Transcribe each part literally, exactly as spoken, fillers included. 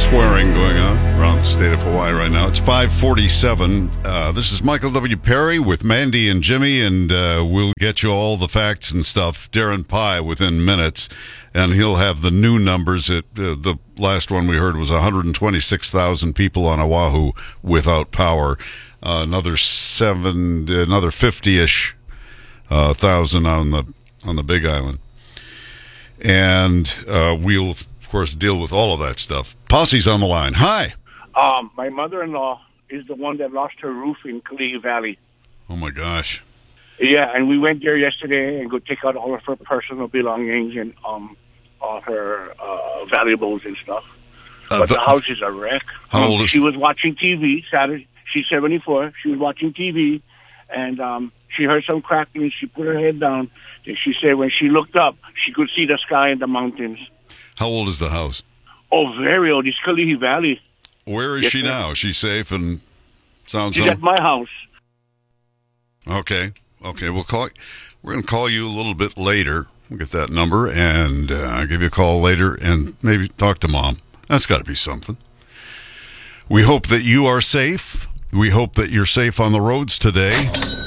swearing going on around the state of Hawaii right now. It's five forty-seven. Uh, this is Michael W. Perry with Mandy and Jimmy, and uh, we'll get you all the facts and stuff. Darren Pye within minutes, and he'll have the new numbers. It, uh, the last one we heard was one hundred twenty-six thousand people on Oahu without power. Uh, another seven, another fifty-ish uh, thousand on the on the Big Island, and uh, we'll of course deal with all of that stuff. Posse's on the line. Hi. Um, my mother-in-law is the one that lost her roof in Kalihi Valley. Oh my gosh. Yeah, and we went there yesterday and go take out all of her personal belongings and um all her uh, valuables and stuff. Uh, but the, the house is a wreck. How um, old is she was watching T V Saturday. She's seventy-four. She was watching T V, and um, she heard some crackling. She put her head down. And she said when she looked up, she could see the sky and the mountains. How old is the house? Oh, very old. It's Kalihi Valley. Where is yes, she sir. now? Is she safe and sounds? She's at my house. Okay. Okay. We'll call. We're going to call you a little bit later. We'll get that number and uh, give you a call later and maybe talk to Mom. That's got to be something. We hope that you are safe. We hope that you're safe on the roads today.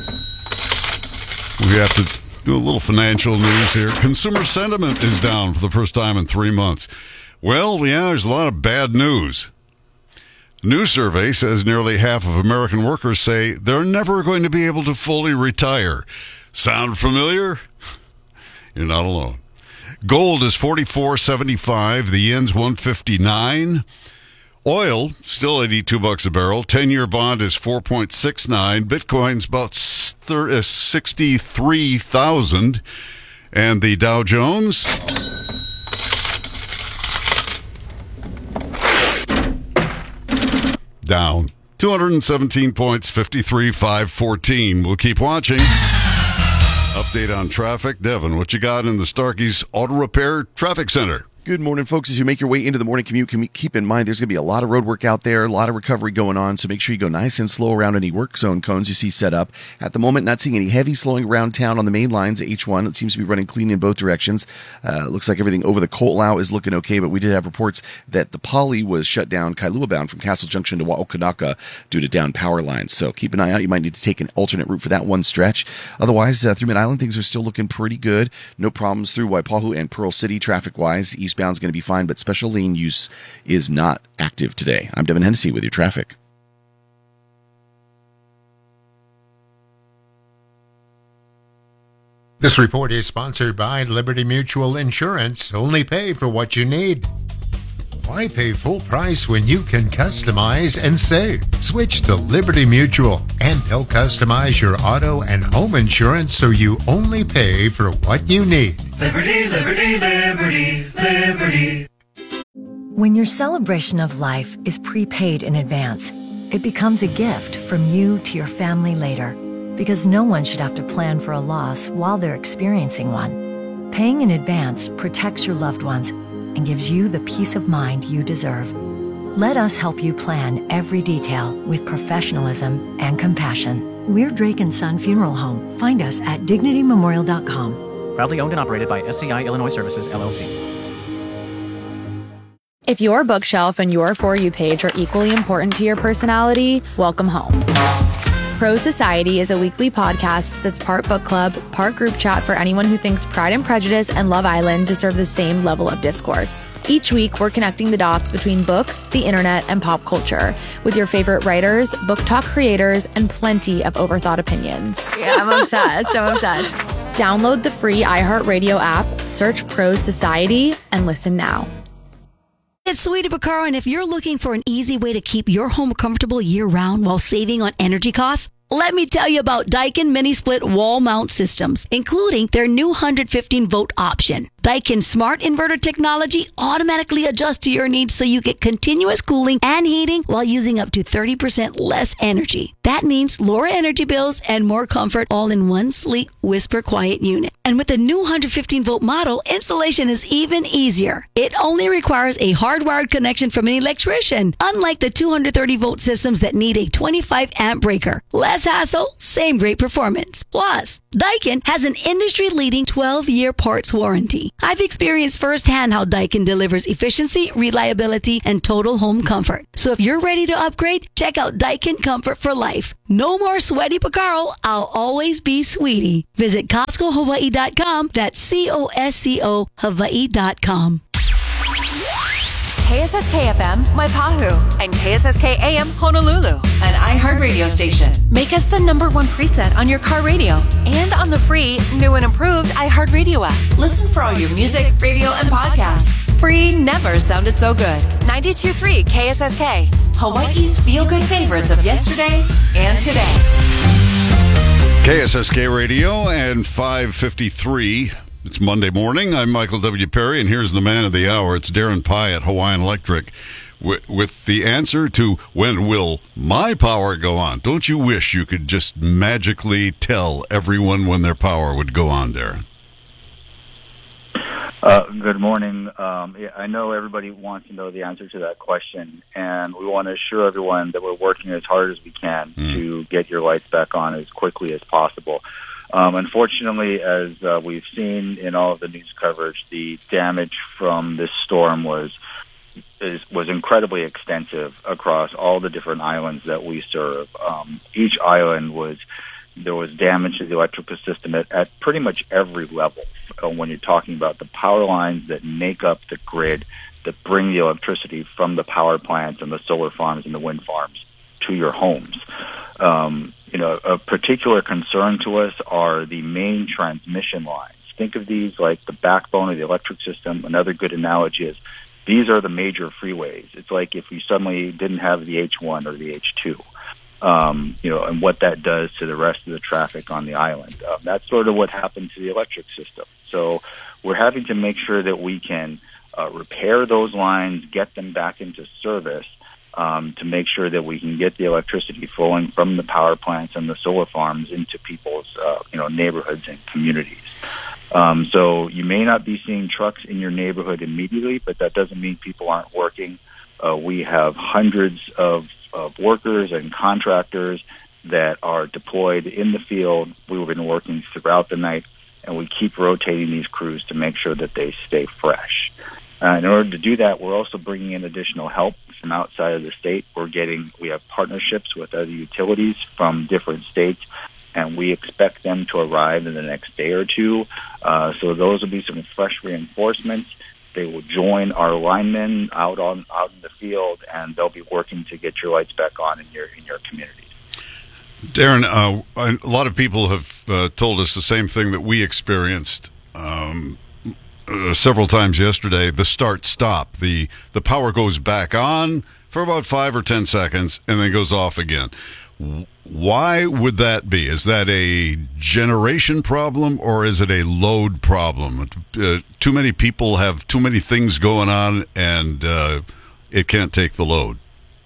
We have to do a little financial news here. Consumer sentiment is down for the first time in three months. Well, yeah, there's a lot of bad news. The new survey says nearly half of American workers say they're never going to be able to fully retire. Sound familiar? You're not alone. Gold is forty-four seventy-five. The yen's one fifty-nine. Oil still eighty-two bucks a barrel. ten-year bond is four point six nine. Bitcoin's about sixty-three thousand. And the Dow Jones down two hundred seventeen points, fifty-three five fourteen. We'll keep watching. Update on traffic. Devin, what you got in the Starkey's Auto Repair Traffic Center? Good morning, folks. As you make your way into the morning commute, keep in mind there's going to be a lot of road work out there, a lot of recovery going on, so make sure you go nice and slow around any work zone cones you see set up. At the moment, not seeing any heavy slowing around town on the main lines. H one, it seems to be running clean in both directions. Uh, looks like everything over the Ko'olau is looking okay, but we did have reports that the Poly was shut down, Kailua bound from Castle Junction to Wa'okanaka due to down power lines. So keep an eye out. You might need to take an alternate route for that one stretch. Otherwise, uh, through Mid-Island, things are still looking pretty good. No problems through Waipahu and Pearl City traffic-wise. Eastbound's going to be fine, but special lane use is not active today. I'm Devin Hennessy with your traffic. This report is sponsored by Liberty Mutual Insurance. Only pay for what you need. Why pay full price when you can customize and save? Switch to Liberty Mutual, and they'll customize your auto and home insurance so you only pay for what you need. Liberty, liberty, liberty, liberty. When your celebration of life is prepaid in advance, it becomes a gift from you to your family later, because no one should have to plan for a loss while they're experiencing one. Paying in advance protects your loved ones and gives you the peace of mind you deserve. Let us help you plan every detail with professionalism and compassion. We're Drake and Son Funeral Home. Find us at dignity memorial dot com. Proudly owned and operated by S C I Illinois Services, L L C. If your bookshelf and your For You page are equally important to your personality, welcome home. Pro Society is a weekly podcast that's part book club, part group chat for anyone who thinks Pride and Prejudice and Love Island deserve the same level of discourse. Each week, we're connecting the dots between books, the internet, and pop culture with your favorite writers, book talk creators, and plenty of overthought opinions. Yeah, I'm obsessed. I'm obsessed. Download the free iHeartRadio app, search Pro Society, and listen now. It's Sweetie Vaccaro, and if you're looking for an easy way to keep your home comfortable year-round while saving on energy costs, let me tell you about Daikin Mini-Split Wall Mount Systems, including their new one hundred fifteen volt option. Daikin's smart inverter technology automatically adjusts to your needs so you get continuous cooling and heating while using up to thirty percent less energy. That means lower energy bills and more comfort all in one sleek, whisper-quiet unit. And with the new one hundred fifteen volt model, installation is even easier. It only requires a hardwired connection from an electrician, unlike the two hundred thirty volt systems that need a twenty-five amp breaker. Less hassle, same great performance. Plus, Daikin has an industry-leading twelve year parts warranty. I've experienced firsthand how Daikin delivers efficiency, reliability, and total home comfort. So if you're ready to upgrade, check out Daikin Comfort for Life. No more sweaty Picaro. I'll always be sweetie. Visit Costco Hawaii dot com. That's C O S C O Hawaii dot com. K S S K F M, Waipahu, and K S S K A M, Honolulu, an iHeartRadio station. Make us the number one preset on your car radio and on the free, new and improved iHeartRadio app. Listen for all your music, radio, and podcasts. Free never sounded so good. ninety-two point three K S S K, Hawaii's feel-good favorites of yesterday and today. K S S K Radio and five fifty-three. It's Monday morning. I'm Michael W. Perry, and here's the man of the hour. It's Darren Pye at Hawaiian Electric with, with the answer to when will my power go on. Don't you wish you could just magically tell everyone when their power would go on, Darren? Uh, good morning. Um, yeah, I know everybody wants to know the answer to that question, and we want to assure everyone that we're working as hard as we can mm. to get your lights back on as quickly as possible. Um, unfortunately, as uh, we've seen in all of the news coverage, the damage from this storm was is, was incredibly extensive across all the different islands that we serve. Um, each island was there was damage to the electrical system at, at pretty much every level. Uh, when you're talking about the power lines that make up the grid that bring the electricity from the power plants and the solar farms and the wind farms to your homes. Um, you know, a particular concern to us are the main transmission lines. Think of these like the backbone of the electric system. Another good analogy is these are the major freeways. It's like if you suddenly didn't have the H one or the H two, um, you know, and what that does to the rest of the traffic on the island. Um, that's sort of what happened to the electric system. So we're having to make sure that we can uh, repair those lines, get them back into service, Um, to make sure that we can get the electricity flowing from the power plants and the solar farms into people's, uh, you know, neighborhoods and communities. Um, so you may not be seeing trucks in your neighborhood immediately, but that doesn't mean people aren't working. Uh, we have hundreds of, of workers and contractors that are deployed in the field. We've been working throughout the night, and we keep rotating these crews to make sure that they stay fresh. Uh, in order to do that, we're also bringing in additional help from outside of the state. We're getting, we have partnerships with other utilities from different states, and we expect them to arrive in the next day or two. Uh, so those will be some fresh reinforcements. They will join our linemen out on out in the field, and they'll be working to get your lights back on in your in your communities. Darren, uh, a lot of people have uh, told us the same thing that we experienced. Um, Uh, several times yesterday, the start-stop. The the power goes back on for about five or ten seconds and then goes off again. Why would that be? Is that a generation problem or is it a load problem? Uh, too many people have too many things going on and uh, it can't take the load.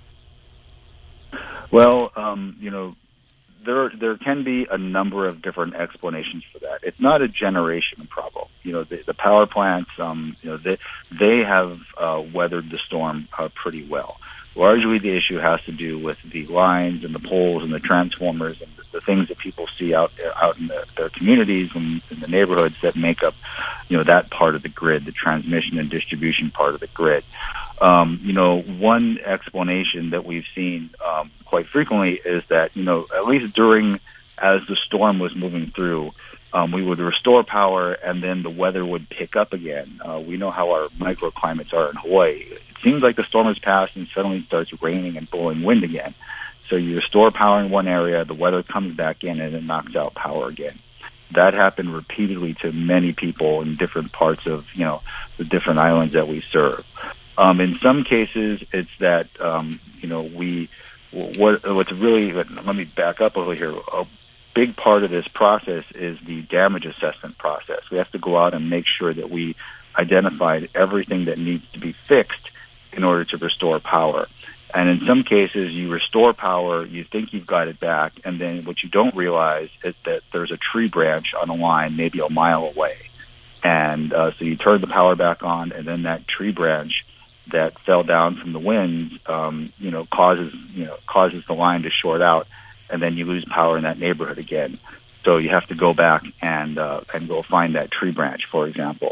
Well, um, you know, There, there can be a number of different explanations for that. It's not a generation problem. You know, the, the power plants, um, you know, they, they have uh, weathered the storm uh, pretty well. Largely, the issue has to do with the lines and the poles and the transformers and the, the things that people see out out in the, their communities and in the neighborhoods that make up, you know, that part of the grid, the transmission and distribution part of the grid. Um, you know, one explanation that we've seen um, quite frequently is that, you know, at least during, as the storm was moving through, um, we would restore power and then the weather would pick up again. Uh, we know how our microclimates are in Hawaii. It seems like the storm has passed and suddenly it starts raining and blowing wind again. So you restore power in one area, the weather comes back in and it knocks out power again. That happened repeatedly to many people in different parts of, you know, the different islands that we serve. Um, in some cases, it's that, um, you know, we, what, what's really, let me back up a little here. A big part of this process is the damage assessment process. We have to go out and make sure that we identified everything that needs to be fixed in order to restore power. And in some cases, you restore power, you think you've got it back, and then what you don't realize is that there's a tree branch on a line maybe a mile away. And uh, so you turn the power back on, and then that tree branch that fell down from the winds, um, you know, causes, you know, causes the line to short out, and then you lose power in that neighborhood again. So you have to go back and, uh, and go find that tree branch, for example.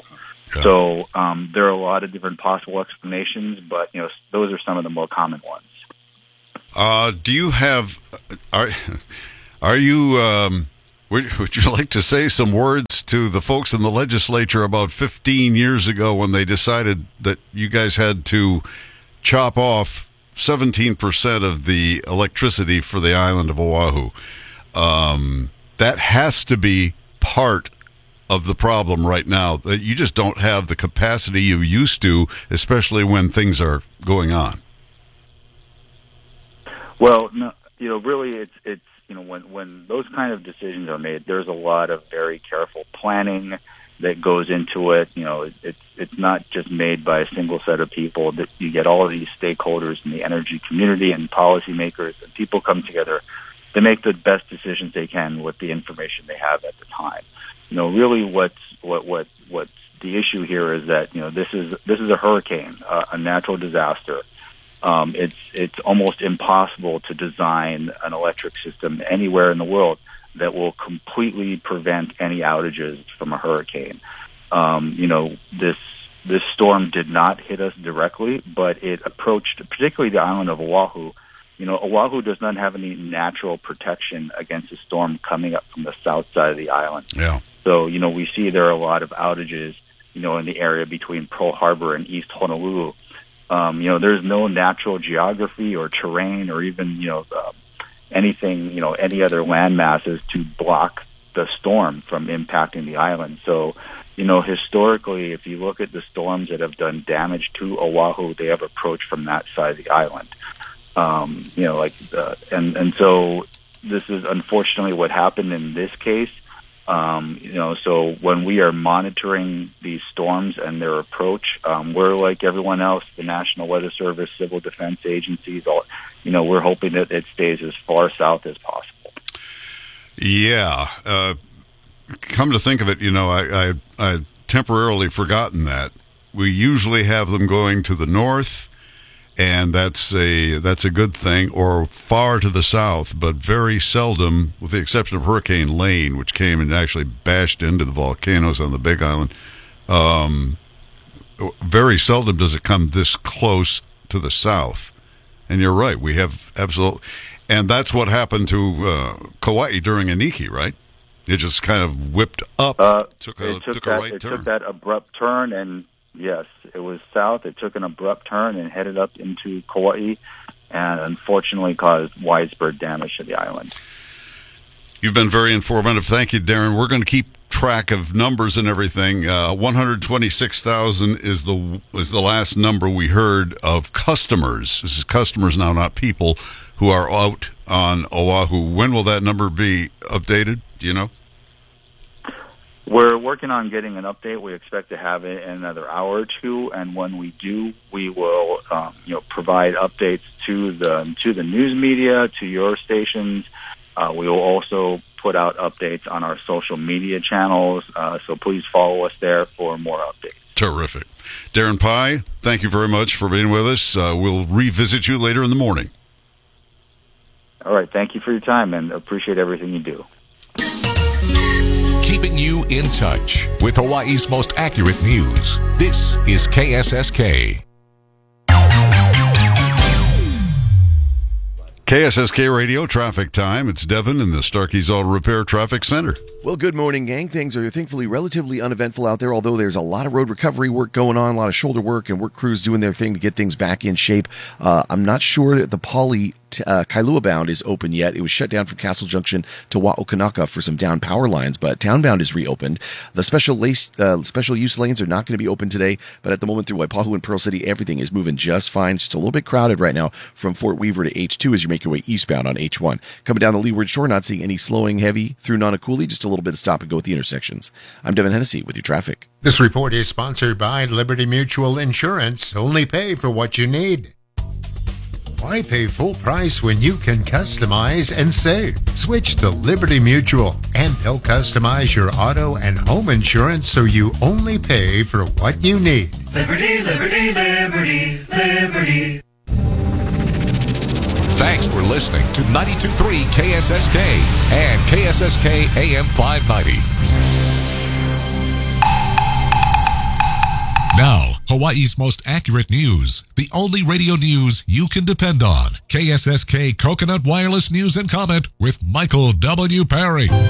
Yeah. So um, there are a lot of different possible explanations, but you know those are some of the more common ones. Uh, do you have? Are are you? Um, would, would you like to say some words to the folks in the legislature about fifteen years ago when they decided that you guys had to chop off seventeen percent of the electricity for the island of Oahu? Um, that has to be part of the problem right now, that you just don't have the capacity you used to, especially when things are going on. Well, no, you know, really, it's it's you know, when when those kind of decisions are made, there's a lot of very careful planning that goes into it. You know, it, it's it's not just made by a single set of people. That you get all of these stakeholders in the energy community and policymakers, and people come together to make the best decisions they can with the information they have at the time. You know, really, what's what what what's the issue here is that you know this is this is a hurricane, uh, a natural disaster. Um, it's it's almost impossible to design an electric system anywhere in the world that will completely prevent any outages from a hurricane. Um, you know, this this storm did not hit us directly, but it approached particularly the island of Oahu. You know, Oahu does not have any natural protection against a storm coming up from the south side of the island. Yeah. So, you know, we see there are a lot of outages, you know, in the area between Pearl Harbor and East Honolulu. Um, you know, there's no natural geography or terrain or even, you know, uh, anything, you know, any other land masses to block the storm from impacting the island. So, you know, historically, if you look at the storms that have done damage to Oahu, they have approached from that side of the island. Um, you know, like, uh, and, and so this is unfortunately what happened in this case. Um, you know, so when we are monitoring these storms and their approach, um, we're like everyone else, the National Weather Service, civil defense agencies, all, you know, we're hoping that it stays as far south as possible. Yeah. Uh, come to think of it, you know, I, I, I temporarily forgotten that. We usually have them going to the north, and that's a that's a good thing, or far to the south, but very seldom, with the exception of Hurricane Lane, which came and actually bashed into the volcanoes on the Big Island. Um, very seldom does it come this close to the south. And you're right, we have absolute, and that's what happened to uh, Kauai during Iniki, right? It just kind of whipped up, uh, took a it took took that, a right it turn. took that abrupt turn and. Yes, it was south. It took an abrupt turn and headed up into Kauai, and unfortunately caused widespread damage to the island. You've been very informative. Thank you, Darren. We're going to keep track of numbers and everything. Uh, one hundred twenty-six thousand is the is the last number we heard of customers. This is customers now, not people, who are out on Oahu. When will that number be updated? Do you know? We're working on getting an update. We expect to have it in another hour or two, and when we do, we will, um, you know, provide updates to the to the news media, to your stations. Uh, we will also put out updates on our social media channels. Uh, so please follow us there for more updates. Terrific, Darren Pye. Thank you very much for being with us. Uh, we'll revisit you later in the morning. All right. Thank you for your time, and appreciate everything you do. Keeping you in touch with Hawaii's most accurate news. This is K S S K. K S S K Radio Traffic Time. It's Devin in the Starkey's Auto Repair Traffic Center. Well, good morning, gang. Things are thankfully relatively uneventful out there, although there's a lot of road recovery work going on, a lot of shoulder work, and work crews doing their thing to get things back in shape. Uh, I'm not sure that the Poly uh, Kailua bound is open yet. It was shut down from Castle Junction to Wa'okanaka for some down power lines, but townbound is reopened. The special lace, uh, special use lanes are not going to be open today, but at the moment through Waipahu and Pearl City, everything is moving just fine. Just a little bit crowded right now from Fort Weaver to H two as you make your way eastbound on H one. Coming down the Leeward Shore, not seeing any slowing heavy through Nanakuli, just a little bit of stop and go at the intersections. I'm Devin Hennessy with your traffic. This report is sponsored by Liberty Mutual Insurance. Only pay for what you need. Why pay full price when you can customize and save? Switch to Liberty Mutual, and they'll customize your auto and home insurance so you only pay for what you need. Liberty, liberty, liberty, liberty. Thanks for listening to ninety-two point three K S S K and K S S K A M five ninety. Now, Hawaii's most accurate news. The only radio news you can depend on. K S S K Coconut Wireless News and Comment with Michael W. Perry. K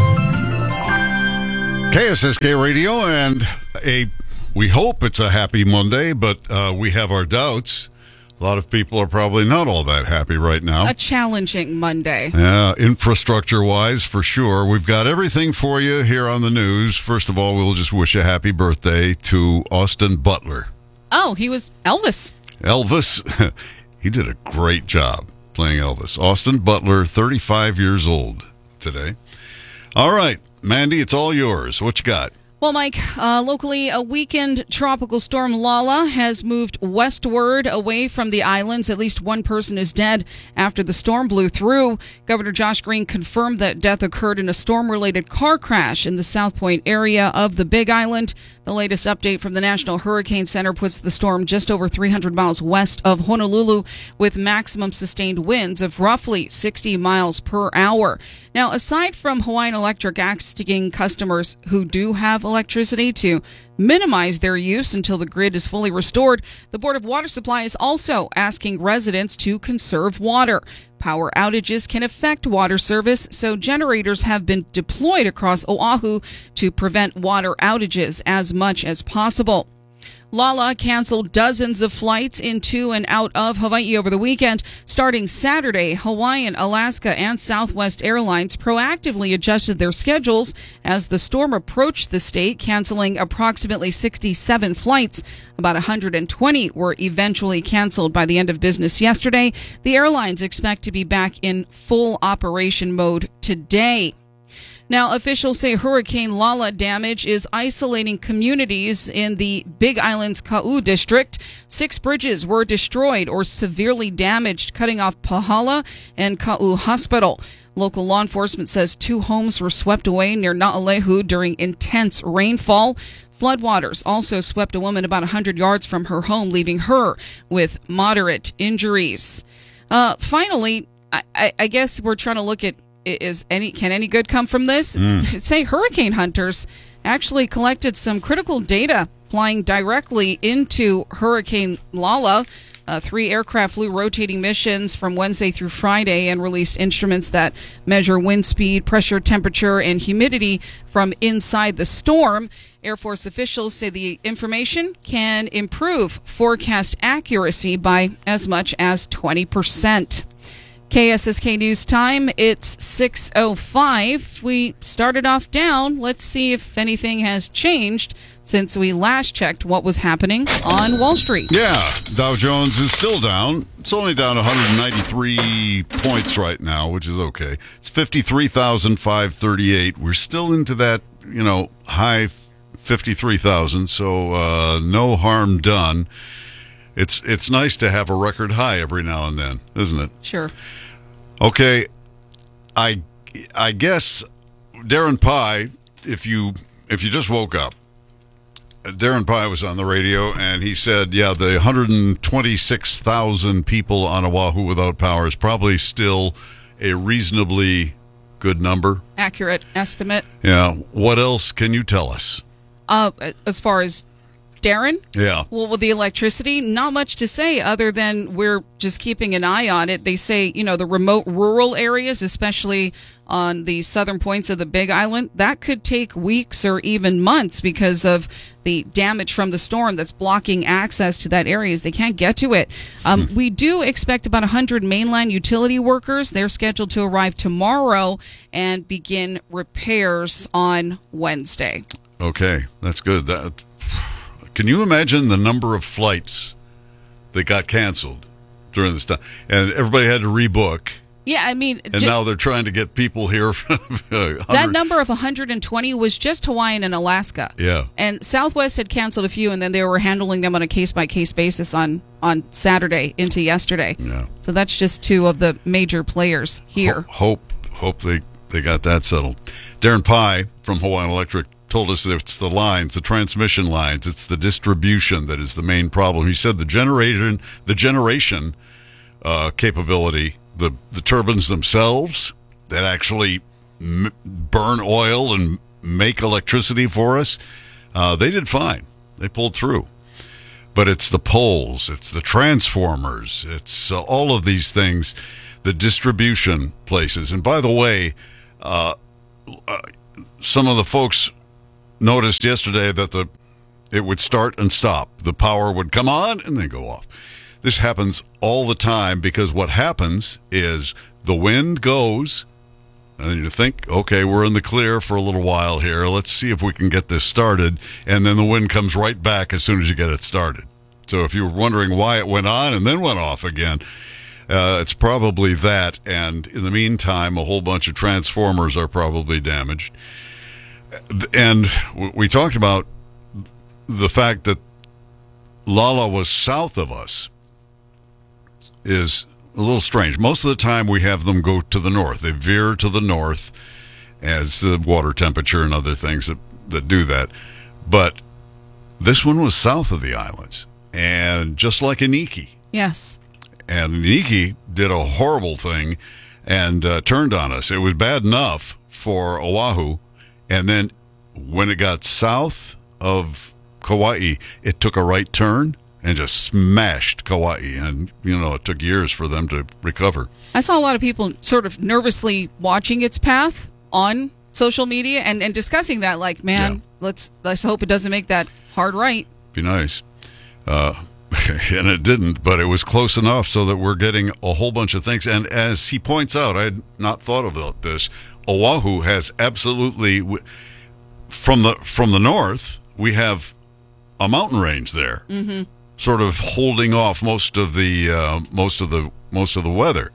S S K Radio, and a we hope it's a happy Monday, but uh, we have our doubts. A lot of people are probably not all that happy right now. A challenging Monday. Yeah, infrastructure-wise, for sure. We've got everything for you here on the news. First of all, we'll just wish a happy birthday to Austin Butler. Oh, he was Elvis. Elvis, he did a great job playing Elvis. Austin Butler, thirty-five years old today. All right, Mandy, it's all yours. What you got? Well, Mike, uh, locally, a weakened tropical storm Lala has moved westward away from the islands. At least one person is dead after the storm blew through. Governor Josh Green confirmed that death occurred in a storm-related car crash in the South Point area of the Big Island. The latest update from the National Hurricane Center puts the storm just over three hundred miles west of Honolulu with maximum sustained winds of roughly sixty miles per hour. Now, aside from Hawaiian Electric asking customers who do have electricity to minimize their use until the grid is fully restored, the Board of Water Supply is also asking residents to conserve water. Power outages can affect water service, so generators have been deployed across Oahu to prevent water outages as much as possible. Lala canceled dozens of flights into and out of Hawaii over the weekend. Starting Saturday, Hawaiian, Alaska, and Southwest Airlines proactively adjusted their schedules as the storm approached the state, canceling approximately sixty-seven flights. About one hundred twenty were eventually canceled by the end of business yesterday. The airlines expect to be back in full operation mode today. Now, officials say Hurricane Lala damage is isolating communities in the Big Island's Ka'u district. Six bridges were destroyed or severely damaged, cutting off Pahala and Ka'u Hospital. Local law enforcement says two homes were swept away near Na'alehu during intense rainfall. Floodwaters also swept a woman about one hundred yards from her home, leaving her with moderate injuries. Uh, finally, I, I, I guess we're trying to look at Is any can any good come from this? Mm. It's, say hurricane hunters actually collected some critical data flying directly into Hurricane Lala. Uh, three aircraft flew rotating missions from Wednesday through Friday and released instruments that measure wind speed, pressure, temperature, and humidity from inside the storm. Air Force officials say the information can improve forecast accuracy by as much as twenty percent. K S S K News Time, it's six oh five. We started off down. Let's see if anything has changed since we last checked what was happening on Wall Street. Yeah, Dow Jones is still down. It's only down one hundred ninety-three points right now, which is okay. It's fifty-three thousand five hundred thirty-eight. We're still into that, you know, high fifty-three thousand, so uh, no harm done. It's it's nice to have a record high every now and then, isn't it? Sure. Okay, I I guess Darren Pye, if you if you just woke up, Darren Pye was on the radio and he said, yeah, the one hundred twenty-six thousand people on Oahu without power is probably still a reasonably good number. Accurate estimate. Yeah. What else can you tell us? Uh, as far as Darren? Yeah. Well, with the electricity, not much to say other than we're just keeping an eye on it. They say, you know, the remote rural areas, especially on the southern points of the Big Island, that could take weeks or even months because of the damage from the storm that's blocking access to that area as they can't get to it. Um, hmm. We do expect about one hundred mainland utility workers. They're scheduled to arrive tomorrow and begin repairs on Wednesday. Okay, that's good. That... Can you imagine the number of flights that got canceled during this time? And everybody had to rebook. Yeah, I mean... And j- now they're trying to get people here. From that number of one hundred twenty was just Hawaiian and Alaska. Yeah. And Southwest had canceled a few, and then they were handling them on a case-by-case basis on, on Saturday into yesterday. Yeah. So that's just two of the major players here. Ho- hope hope they, they got that settled. Darren Pye from Hawaiian Electric told us that it's the lines, the transmission lines, it's the distribution that is the main problem. He said the generation, the generation uh, capability, the the turbines themselves that actually m- burn oil and make electricity for us, uh, they did fine. They pulled through. but it's the poles, it's the transformers, it's uh, all of these things, the distribution places. And by the way, uh, uh, some of the folks noticed yesterday that the it would start and stop. The power would come on and then go off. This happens all the time because what happens is the wind goes, and you think, okay, we're in the clear for a little while here. Let's see if we can get this started. And then the wind comes right back as soon as you get it started. So if you were wondering why it went on and then went off again, uh, it's probably that. And in the meantime, a whole bunch of transformers are probably damaged. And we talked about the fact that Lala was south of us is a little strange. Most of the time we have them go to the north. They veer to the north as the water temperature and other things that, that do that. But this one was south of the islands, and just like Iniki. Yes. And Iniki did a horrible thing and uh, turned on us. It was bad enough for Oahu, and then when it got south of Kauai, it took a right turn and just smashed Kauai. And, you know, it took years for them to recover. I saw a lot of people sort of nervously watching its path on social media and, and discussing that, like, man, yeah. let's let's hope it doesn't make that hard right. Be nice. Uh, and it didn't, but it was close enough so that we're getting a whole bunch of things. And as he points out, I had not thought about this, Oahu has absolutely, from the from the north, we have a mountain range there. Mm-hmm. Sort of holding off most of the uh, most of the most of the weather.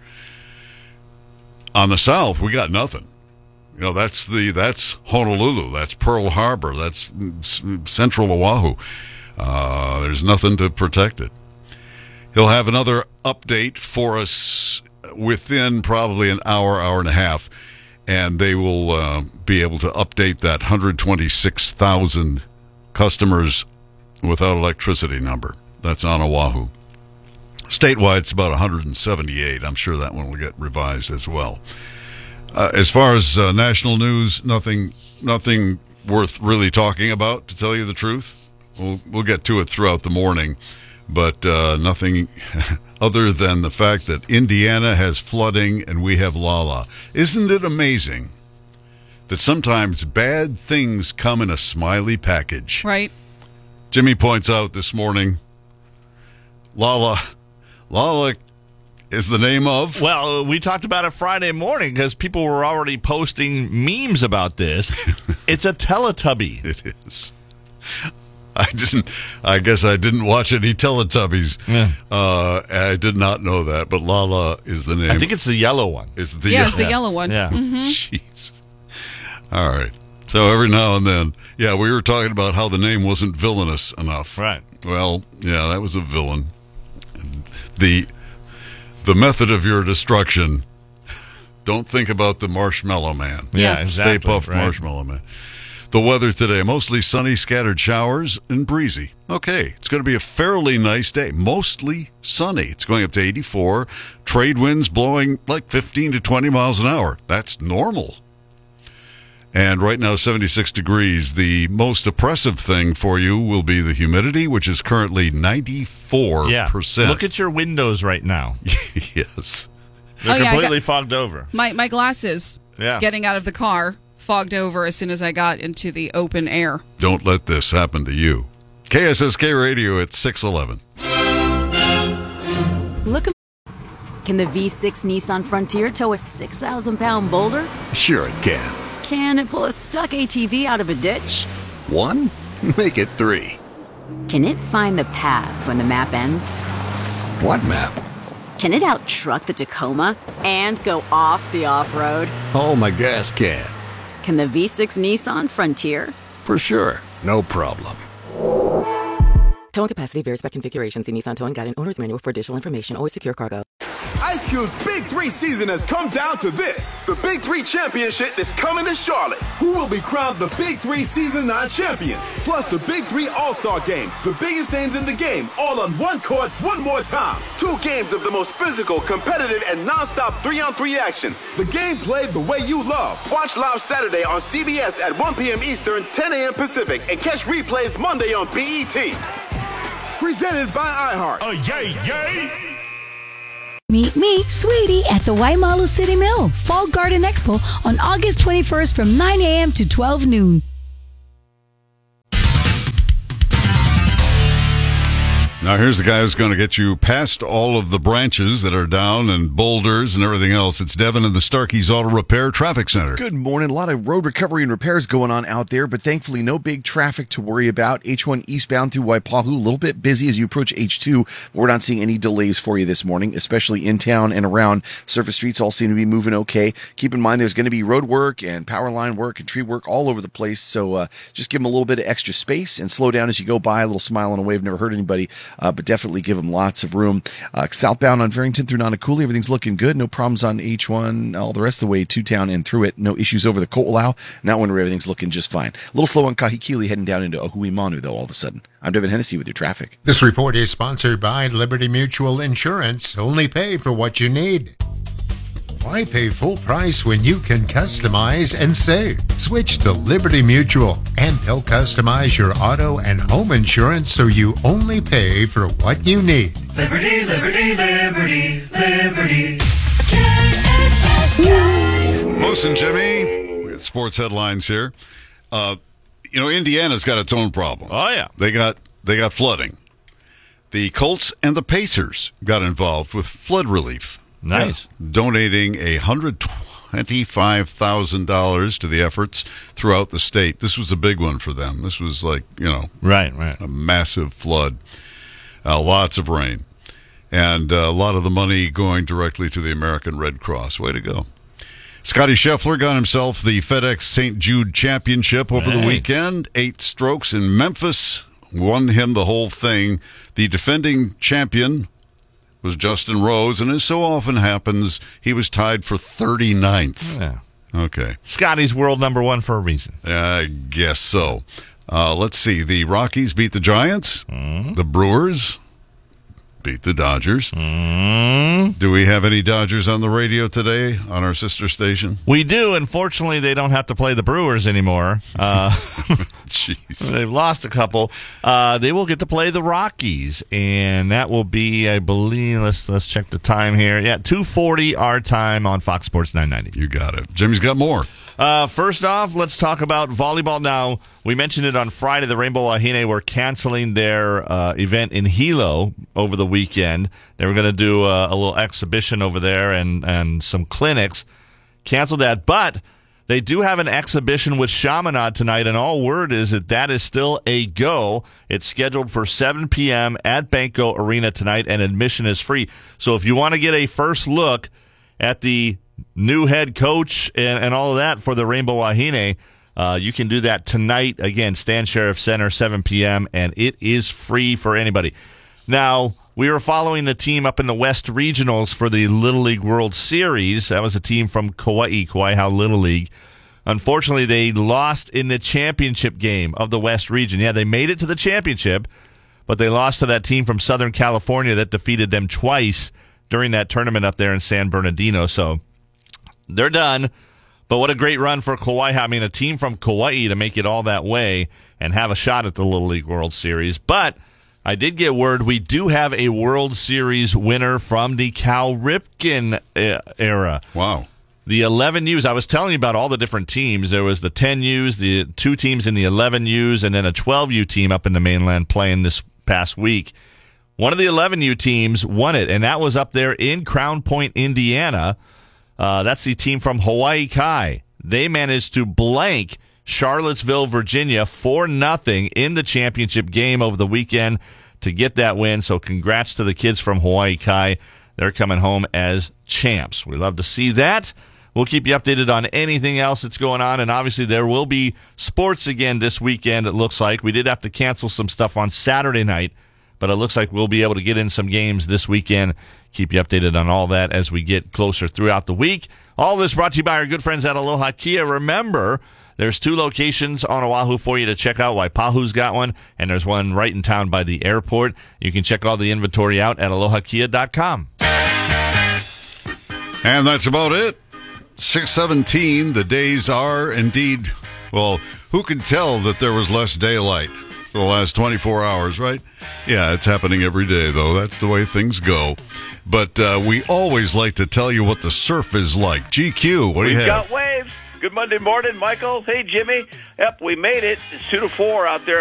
On the south, we got nothing. You know, that's the that's Honolulu, that's Pearl Harbor, that's central Oahu. Uh, there's nothing to protect it. He'll have another update for us within probably an hour, hour and a half, and they will uh, be able to update that one hundred twenty-six thousand customers without electricity number. That's on Oahu. Statewide, it's about one hundred seventy-eight. I'm sure that one will get revised as well. Uh, as far as uh, national news, nothing nothing worth really talking about, to tell you the truth. We'll, we'll get to it throughout the morning, but uh, nothing other than the fact that Indiana has flooding and we have Lala. Isn't it amazing that sometimes bad things come in a smiley package? Right. Jimmy points out this morning, Lala, Lala is the name of? Well, we talked about it Friday morning because people were already posting memes about this. It's a Teletubby. It is. I didn't. I guess I didn't watch any Teletubbies. Yeah. Uh, I did not know that, but Lala is the name. I think it's the yellow one. Is the yeah, yellow? it's the yellow one. Yeah. Mm-hmm. Jeez. All right. So every now and then, yeah, we were talking about how the name wasn't villainous enough. Right. Well, yeah, that was a villain. The the method of your destruction. Don't think about the Marshmallow Man. Yeah, exactly. Stay Puft right. Marshmallow Man. The weather today, mostly sunny, scattered showers, and breezy. Okay, it's going to be a fairly nice day. Mostly sunny. It's going up to eighty-four. Trade winds blowing like fifteen to twenty miles an hour. That's normal. And right now, seventy-six degrees. The most oppressive thing for you will be the humidity, which is currently ninety-four percent. Yeah. Look at your windows right now. Yes. They're Oh, yeah, I completely got- fogged over. My my glasses Yeah. getting out of the car fogged over as soon as I got into the open air. Don't let this happen to you. K S S K Radio at six eleven. Look. Can the V six Nissan Frontier tow a six thousand pound boulder? Sure it can. Can it pull a stuck A T V out of a ditch? One? Make it three. Can it find the path when the map ends? What map? Can it out-truck the Tacoma and go off the off-road? Oh, my gas can. Can the V six Nissan Frontier? For sure. No problem. Towing capacity varies by configuration. See Nissan Towing Guide and Owner's Manual for additional information. Always secure cargo. Ice Cube's Big Three season has come down to this. The Big Three Championship is coming to Charlotte. Who will be crowned the Big Three Season nine champion? Plus the Big Three All-Star Game. The biggest names in the game, all on one court, one more time. Two games of the most physical, competitive, and non-stop three-on-three action. The game played the way you love. Watch live Saturday on C B S at one p.m. Eastern, ten a.m. Pacific, and catch replays Monday on B E T. presented by iHeart. Oh, yay, yay! Meet me, Sweetie, at the Waimalu City Mill Fall Garden Expo on August twenty-first from nine a.m. to twelve noon. Now, here's the guy who's going to get you past all of the branches that are down and boulders and everything else. It's Devin in the Starkey's Auto Repair Traffic Center. Good morning. A lot of road recovery and repairs going on out there, but thankfully no big traffic to worry about. H one eastbound through Waipahu, a little bit busy as you approach H two. But we're not seeing any delays for you this morning, especially in town and around. Surface streets all seem to be moving okay. Keep in mind there's going to be road work and power line work and tree work all over the place, so uh, just give them a little bit of extra space and slow down as you go by. A little smile and a wave, never hurt anybody. Uh, but definitely give them lots of room. Uh, southbound on Farrington through Nanakuli, everything's looking good. No problems on H one all the rest of the way to town and through it. No issues over the Ko'olau. Now when everything's looking just fine. A little slow on Kahikili heading down into Ohuimanu, though, all of a sudden. I'm Devin Hennessy with your traffic. This report is sponsored by Liberty Mutual Insurance. Only pay for what you need. Why pay full price when you can customize and save? Switch to Liberty Mutual, and they'll customize your auto and home insurance so you only pay for what you need. Liberty, liberty, liberty, liberty. K S S K. Moose and Jimmy, we got sports headlines here. Uh, you know, Indiana's got its own problem. Oh, yeah. They got they got flooding. The Colts and the Pacers got involved with flood relief. Nice. Yeah, donating one hundred twenty-five thousand dollars to the efforts throughout the state. This was a big one for them. This was like, you know, right, right. a massive flood. Uh, lots of rain. And uh, a lot of the money going directly to the American Red Cross. Way to go. Scotty Scheffler got himself the FedEx Saint Jude Championship over hey. the weekend. Eight strokes in Memphis. Won him the whole thing. The defending champion was Justin Rose, and as so often happens, he was tied for thirty-ninth. Yeah. Okay. Scotty's world number one for a reason. I guess so. Uh, let's see. The Rockies beat the Giants. Mm-hmm. The Brewers beat the Dodgers. Mm-hmm. Do we have any Dodgers on the radio today on our sister station? We do. Unfortunately, they don't have to play the Brewers anymore. Uh, Jeez. They've lost a couple. Uh, they will get to play the Rockies, and that will be, I believe, let's let's check the time here. Yeah, two forty our time on Fox Sports nine ninety. You got it. Jimmy's got more. Uh, first off, let's talk about volleyball now. We mentioned it on Friday. The Rainbow Wahine were canceling their uh, event in Hilo over the weekend. They were going to do a, a little exhibition over there and, and some clinics. Canceled that, but they do have an exhibition with Chaminade tonight, and all word is that that is still a go. It's scheduled for seven p.m. at Banco Arena tonight, and admission is free. So if you want to get a first look at the new head coach and, and all of that for the Rainbow Wahine, uh, you can do that tonight. Again, Stan Sheriff Center, seven p.m., and it is free for anybody. Now, we were following the team up in the West Regionals for the Little League World Series. That was a team from Kauai, Kauai Little League. Unfortunately, they lost in the championship game of the West Region. Yeah, they made it to the championship, but they lost to that team from Southern California that defeated them twice during that tournament up there in San Bernardino. So they're done. But what a great run for Kauai. I mean, a team from Kauai to make it all that way and have a shot at the Little League World Series. But I did get word we do have a World Series winner from the Cal Ripken era. Wow. The eleven U's. I was telling you about all the different teams. There was the ten U's, the two teams in the eleven U's, and then a twelve U team up in the mainland playing this past week. One of the eleven U teams won it, and that was up there in Crown Point, Indiana. Uh, that's the team from Hawaii Kai. They managed to blank Charlottesville, Virginia, four nothing in the championship game over the weekend to get that win. So congrats to the kids from Hawaii Kai. They're coming home as champs. We love to see that. We'll keep you updated on anything else that's going on. And obviously there will be sports again this weekend, it looks like. We did have to cancel some stuff on Saturday night, but it looks like we'll be able to get in some games this weekend. Keep you updated on all that as we get closer throughout the week. All this brought to you by our good friends at Aloha Kia. Remember, there's two locations on Oahu for you to check out. Waipahu's got one, and there's one right in town by the airport. You can check all the inventory out at aloha kia dot com. And that's about it. six seventeen, the days are indeed, well, who could tell that there was less daylight? for the last twenty-four hours, right? Yeah, it's happening every day, though. That's the way things go. But uh, we always like to tell you what the surf is like. G Q, what do you We've have? got waves. Good Monday morning, Michael. Hey, Jimmy. Yep, we made it. It's two to four out there.